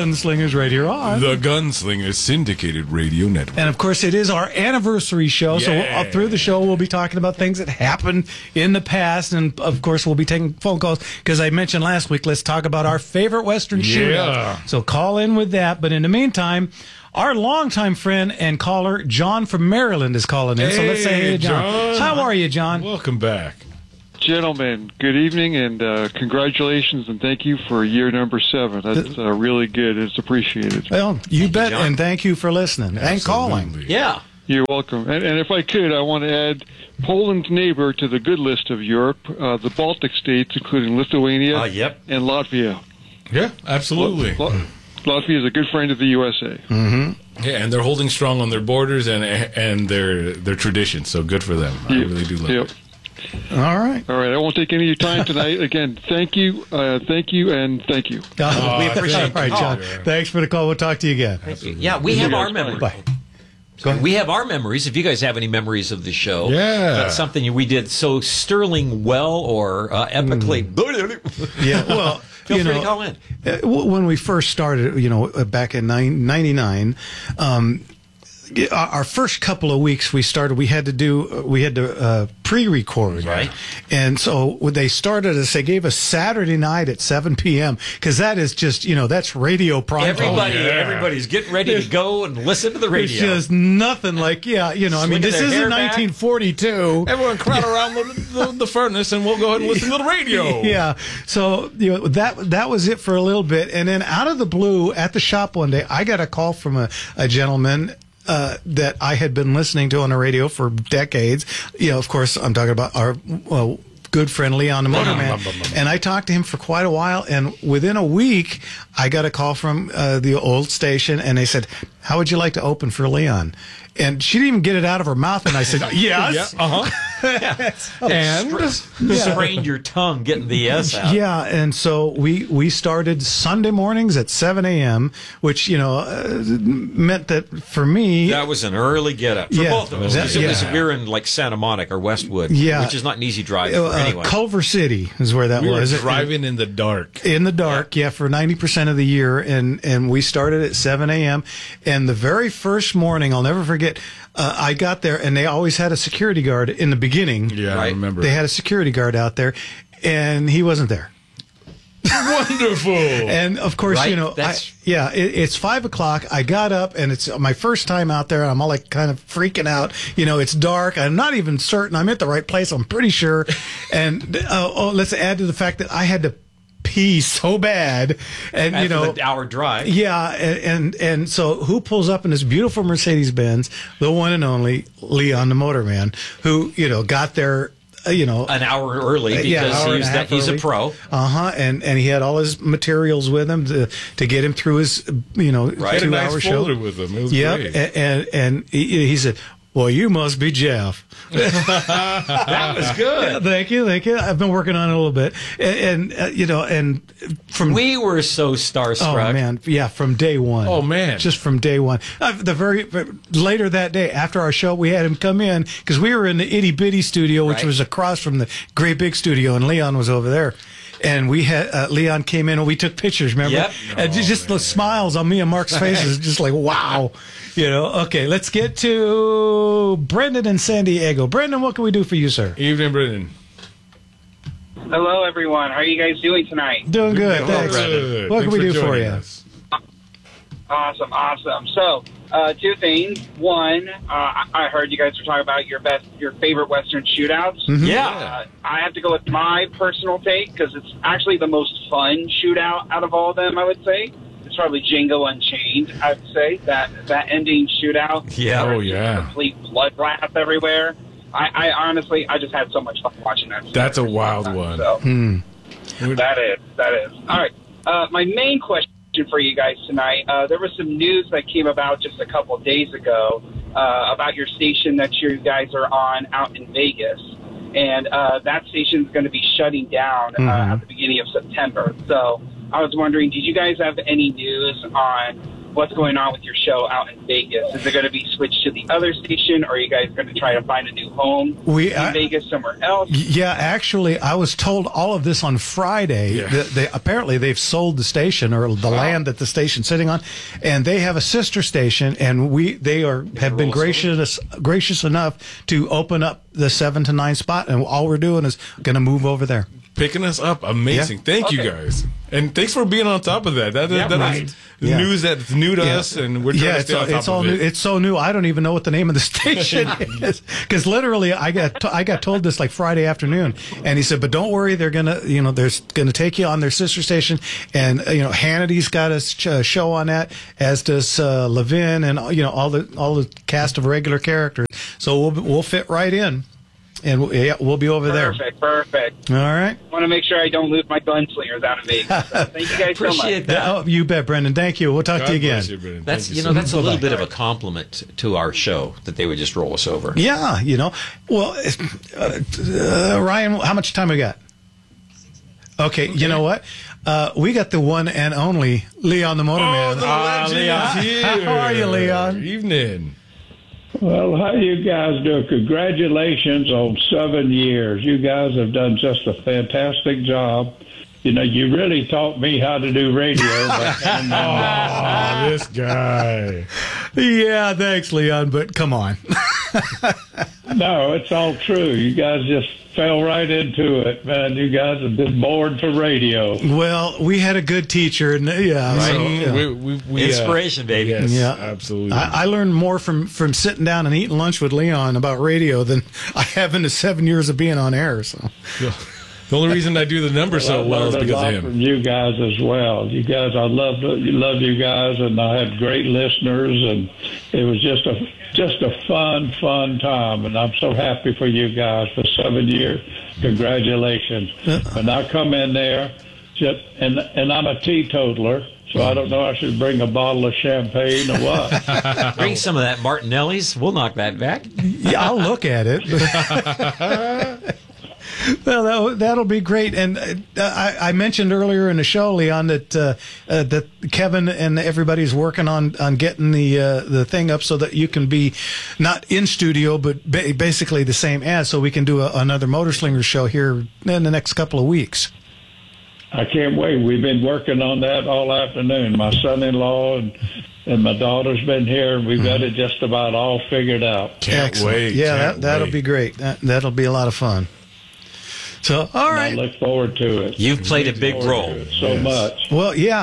Gunslingers right here on the Gunslingers Syndicated Radio Network. And of course, it is our anniversary show. Yeah. So through the show, we'll be talking about things that happened in the past. And of course, we'll be taking phone calls because I mentioned last week, let's talk about our favorite Western shootout. So call in with that. But in the meantime, our longtime friend and caller, John from Maryland, is calling in. So let's say hey, John. How are you, John? Welcome back. Gentlemen, good evening, and congratulations, and thank you for year number 7. That's really good. It's appreciated. Well, you bet, John. and thank you for listening and calling. Yeah. You're welcome. And if I could, I want to add Poland's neighbor to the good list of Europe, the Baltic states, including Lithuania and Latvia. Yeah, absolutely. Latvia is a good friend of the USA. Mm-hmm. Yeah, and they're holding strong on their borders and their traditions, so good for them. I really do love it. All right. I won't take any of your time tonight. Again, thank you, and thank you. We appreciate it. All right, John. Thanks for the call. We'll talk to you again. Yeah, we have our memories. Bye. We have our memories. If you guys have any memories of the show, that's something we did so sterling well or epically. Yeah, well, Feel free to call in. When we first started, back in 99, our first couple of weeks we had to pre-record, right? And so they started us. They gave us Saturday night at 7 p.m. because that is just that's radio prime time. Everybody's getting ready to go and listen to the radio. It's just nothing like this isn't 1942. Everyone crowd around the furnace, and we'll go ahead and listen to the radio. Yeah, so that was it for a little bit, and then out of the blue at the shop one day, I got a call from a gentleman that I had been listening to on the radio for decades. Of course, I'm talking about our good friend Leon the Motorman. And I talked to him for quite a while, and within a week, I got a call from the old station, and they said, "How would you like to open for Leon?" And she didn't even get it out of her mouth, and I said, "Yes." And sprained your tongue getting the S out. Yeah, and so we started Sunday mornings at 7 a.m., which meant that for me that was an early get up for both of us. We were in like Santa Monica or Westwood, which is not an easy drive. Anyway, Culver City is where that was. We were driving in the dark. In the dark, for 90% of the year, and we started at 7 a.m. And the very first morning, I'll never forget. I got there, and they always had a security guard in the beginning. Yeah, I remember. They had a security guard out there, and he wasn't there. Wonderful. And of course, it's 5 o'clock. I got up, and it's my first time out there. I'm all like kind of freaking out. It's dark. I'm not even certain I'm at the right place. I'm pretty sure. And let's add to the fact that I had to pee so bad, and after the hour drive. Yeah, and so who pulls up in this beautiful Mercedes-Benz? The one and only Leon the Motorman, who got there. An hour early because he's a pro. And he had all his materials with him to get him through his 2-hour show. With him. It was great. And he said, "Well, you must be Jeff." That was good. Thank you. I've been working on it a little bit, and from we were so starstruck. Oh man, yeah, from day one. Oh man, just from day one. Later that day after our show, we had him come in because we were in the itty bitty studio, which was across from the great big studio, and Leon was over there. And we had Leon came in and we took pictures. Remember? Yep. And just the smiles on me and Mark's faces, just like wow. Okay, let's get to Brendan in San Diego. Brendan, what can we do for you, sir? Evening, Brendan. Hello, everyone. How are you guys doing tonight? Doing good. Thanks. Good. What can we do for you? Awesome. So, 2 things. One, I heard you guys were talking about your favorite Western shootouts. Mm-hmm. Yeah. I have to go with my personal take because it's actually the most fun shootout out of all of them, I would say. It's probably Django Unchained, I would say. That ending shootout. Yeah. Oh, yeah. Complete bloodbath everywhere. I honestly, I just had so much fun watching that. That's a wild one. So, that is. All right. My main question for you guys tonight. There was some news that came about just a couple of days ago about your station that you guys are on out in Vegas. And that station is going to be shutting down at the beginning of September. So I was wondering, did you guys have any news on what's going on with your show out in Vegas. Is it going to be switched to the other station, or are you guys going to try to find a new home in Vegas somewhere else? Yeah, actually, I was told all of this on Friday. Yeah. Apparently, they've sold the station or the land that the station's sitting on, and they have a sister station, and they have been gracious enough to open up the 7 to 9 spot, and all we're doing is going to move over there. Picking us up, amazing! Thank you guys, and thanks for being on top of that. That is news that's new to us, and we're trying to stay on top of it. It's so new. I don't even know what the name of the station is, because literally I got told this like Friday afternoon, and he said, "But don't worry, they're gonna take you on their sister station, and Hannity's got a show on that, as does Levin, and all the cast of regular characters. So we'll fit right in." And we'll be over there. Perfect. All right. I want to make sure I don't lose my gunslingers out of Vegas. So thank you guys so much. Appreciate that. Oh, you bet, Brendan. Thank you. We'll talk to you again. That's that's a little bit of a compliment to our show that they would just roll us over. Yeah, Well, Ryan, how much time we got? Okay, you know what? We got the one and only Leon the Motorman. Leon. How are you, Leon? Evening. Well, how you guys doing? Congratulations on 7 years. You guys have done just a fantastic job. You really taught me how to do radio. This guy. Yeah, thanks, Leon, but come on. No, it's all true. You guys just fell right into it, man. You guys have been born for radio. Well, we had a good teacher, and we inspiration, baby. Yes, yeah, absolutely. I learned more from sitting down and eating lunch with Leon about radio than I have in the 7 years of being on air. So. The only reason I do the numbers so well is because of him. From you guys as well. You guys, I love you guys, and I had great listeners, and it was just a fun time, and I'm so happy for you guys for 7 years. Congratulations! And I come in there, and I'm a teetotaler. So I don't know if I should bring a bottle of champagne or what. Bring some of that Martinelli's. We'll knock that back. Yeah, I'll look at it. Well, that'll be great. And I mentioned earlier in the show, Leon, that Kevin and everybody's working on getting the thing up so that you can be not in studio, but basically the same as, so we can do another Motor Slingers show here in the next couple of weeks. I can't wait. We've been working on that all afternoon. My son-in-law and my daughter's been here, and we've got it just about all figured out. Can't wait. Yeah, that'll be great. That'll be a lot of fun. So, all right. I look forward to it. You've played a big role. So much. Well, yeah,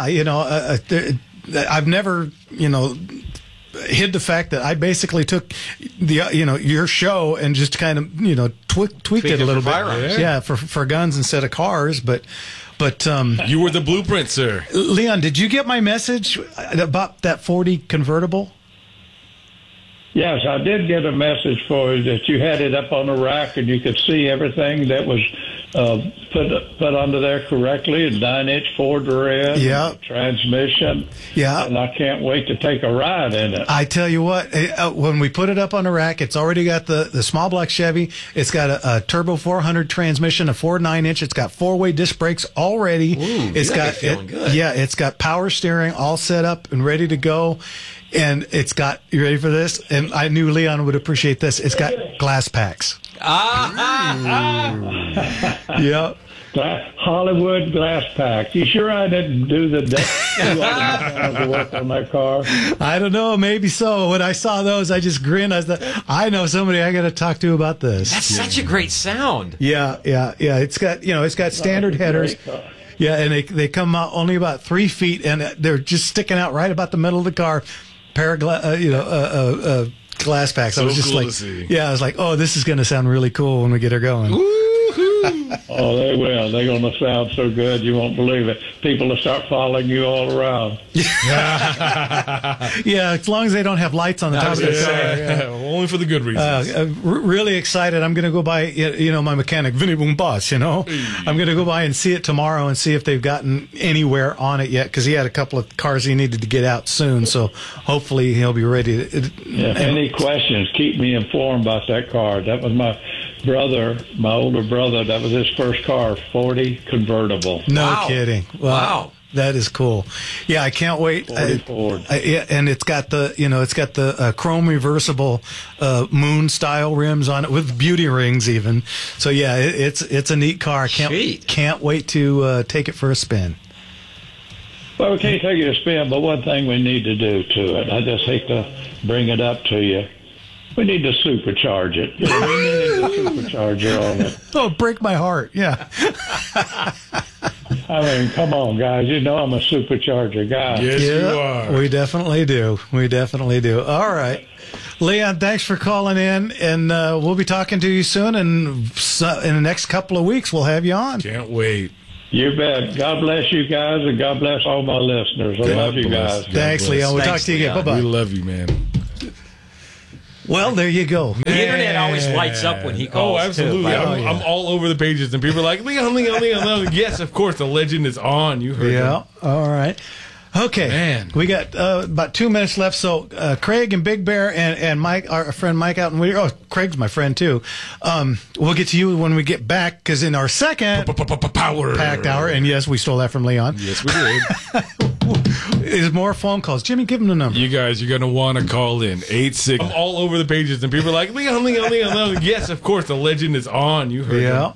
I've never, hid the fact that I basically took your show and just kind of, tweaked it a little bit. Yeah, for guns instead of cars, but you were the blueprint, sir. Leon, did you get my message about that 40 convertible? Yes, I did get a message for you that you had it up on the rack and you could see everything that was put under there correctly. A 9-inch Ford Red, transmission. Yeah, and I can't wait to take a ride in it. I tell you what, when we put it up on the rack, it's already got the small block Chevy. It's got a turbo 400 transmission, a Ford 9-inch. It's got 4-way disc brakes already. Ooh, it's got power steering all set up and ready to go. And it's got, you ready for this? And I knew Leon would appreciate this. It's got glass packs. Yep. Hollywood glass pack. You sure I didn't do the work on that car? I don't know. Maybe so. When I saw those, I just grinned. I thought, I know somebody I got to talk to about this. That's such a great sound. Yeah. It's got standard headers. Yeah, and they come out only about 3 feet, and they're just sticking out right about the middle of the car. Glass packs. So I was just cool like, to see. Yeah, I was like, oh, this is going to sound really cool when we get her going. Oh, they will. They're going to sound so good you won't believe it. People will start following you all around. Yeah, as long as they don't have lights on the top of the car. Yeah. Only for the good reasons. Really excited. I'm going to go by, my mechanic, Vinny Boombass, I'm going to go by and see it tomorrow and see if they've gotten anywhere on it yet, because he had a couple of cars he needed to get out soon, so hopefully he'll be ready. Any questions, keep me informed about that car. That was my older brother, that was his first car, 40 convertible. No kidding. Wow. That is cool. Yeah, I can't wait. And it's got the chrome reversible moon style rims on it with beauty rings even. So yeah, it's a neat car. Can't wait to take it for a spin. Well, we can't take it a spin, but one thing we need to do to it, I just hate to bring it up to you. We need to supercharge it. We need a supercharger on it. Oh, break my heart. Yeah. I mean, come on, guys. You know I'm a supercharger guy. Yes, you are. We definitely do. All right. Leon, thanks for calling in, and we'll be talking to you soon, and in the next couple of weeks, we'll have you on. Can't wait. You bet. God bless you guys, and God bless all my listeners. I love you guys. Thanks, Leon. We'll talk to you again. Bye-bye. We love you, man. Well, there you go. The internet always lights up when he calls. Oh, absolutely. I'm all over the pages, and people are like, Leon. Yes, of course, the legend is on. You heard him. All right. Okay. Man. We got about 2 minutes left. So Craig and Big Bear and Mike, our friend Mike out in Whittier. Oh, Craig's my friend, too. We'll get to you when we get back, because in our second Power packed hour, and yes, we stole that from Leon. Yes, we did. Is more phone calls. Jimmy, give him the number. You guys, you're going to want to call in. 86. I'm all over the pages, and people are like, Leon. Yes, of course, the legend is on. You heard him.